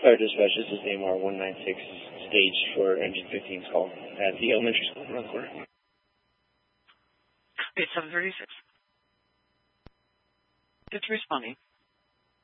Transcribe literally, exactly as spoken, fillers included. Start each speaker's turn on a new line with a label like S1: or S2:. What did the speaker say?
S1: Fire dispatch, this is A M R one nine six, stage for engine fifteen's call at the elementary school around the corner.
S2: Okay, seven thirty-six. It's responding.